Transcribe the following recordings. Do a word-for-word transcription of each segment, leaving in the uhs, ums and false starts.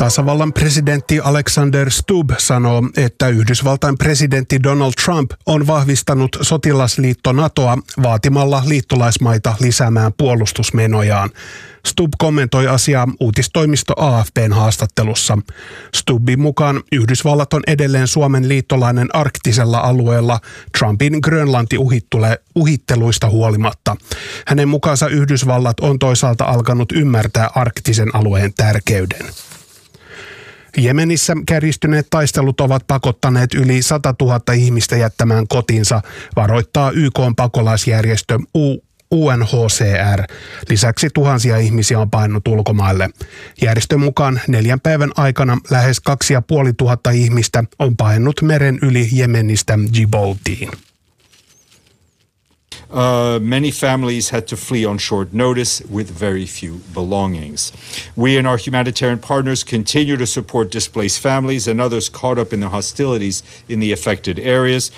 Tasavallan presidentti Alexander Stubb sanoo, että Yhdysvaltain presidentti Donald Trump on vahvistanut sotilasliitto NATOa vaatimalla liittolaismaita lisäämään puolustusmenojaan. Stubb kommentoi asiaa uutistoimisto A F P:n haastattelussa. Stubbin mukaan Yhdysvallat on edelleen Suomen liittolainen arktisella alueella Trumpin Grönlanti-uhitteluista huolimatta. Hänen mukaansa Yhdysvallat on toisaalta alkanut ymmärtää arktisen alueen tärkeyden. Jemenissä kärjistyneet taistelut ovat pakottaneet yli sata tuhatta ihmistä jättämään kotinsa, varoittaa Y K:n pakolaisjärjestö U N H C R. Lisäksi tuhansia ihmisiä on paennut ulkomaille. Järjestön mukaan neljän päivän aikana lähes kaksi ja puoli tuhatta ihmistä on paennut meren yli Jemenistä Djiboutiin. Uh, many families had to flee on short notice with very few belongings. We and our humanitarian partners continue to support displaced families and others caught up in the hostilities in the affected areas.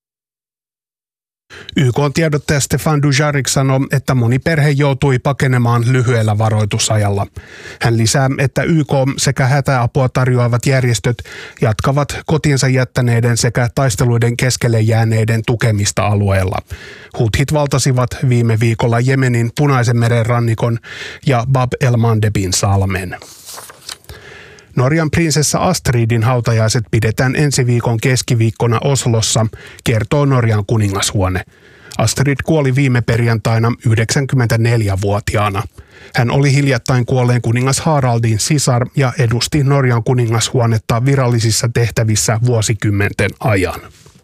Y K:n tiedottaja Stefan Dujarric sanoi, että moni perhe joutui pakenemaan lyhyellä varoitusajalla. Hän lisää, että Y K sekä hätäapua tarjoavat järjestöt jatkavat kotiinsa jättäneiden sekä taisteluiden keskelle jääneiden tukemista alueella. Huthit valtasivat viime viikolla Jemenin Punaisen meren rannikon ja Bab el-Mandebin salmen. Norjan prinsessa Astridin hautajaiset pidetään ensi viikon keskiviikkona Oslossa, kertoo Norjan kuningashuone. Astrid kuoli viime perjantaina yhdeksänkymmentäneljävuotiaana. Hän oli hiljattain kuolleen kuningas Haraldin sisar ja edusti Norjan kuningashuonetta virallisissa tehtävissä vuosikymmenten ajan.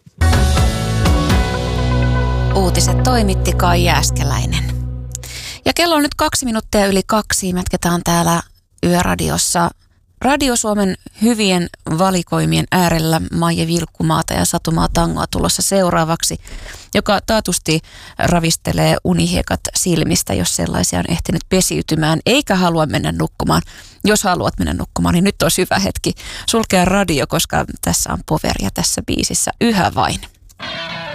Uutiset toimitti Kai Jääskeläinen. Ja kello on nyt kaksi minuuttia yli kaksi. Metketään täällä Yöradiossa Radio Suomen hyvien valikoimien äärellä. Maije Vilkkumaata ja Satumaa Tangoa tulossa seuraavaksi, joka taatusti ravistelee unihiekat silmistä, jos sellaisia on ehtinyt pesiytymään, eikä halua mennä nukkumaan. Jos haluat mennä nukkumaan, niin nyt on hyvä hetki sulkea radio, koska tässä on poveria tässä biisissä yhä vain.